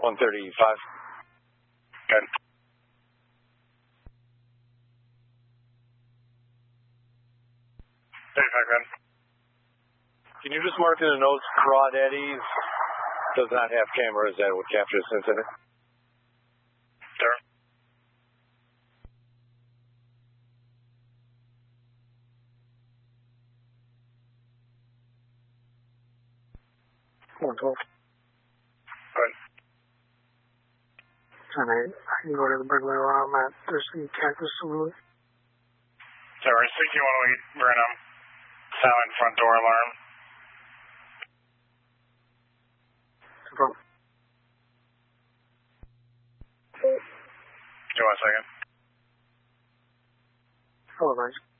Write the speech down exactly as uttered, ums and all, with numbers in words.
one thirty-five. Good. thirty-five, good. Can you just mark in the notes, Crawdaddies does not have cameras that would capture this incident? Sure. one twelve. Good. ten eight. I can go to the burglar alarm at there's the Cactus Saloon. Sorry, sixty-one oh eight, Burnham. Silent front door alarm. Confirm. Give me one second. Oh, nice.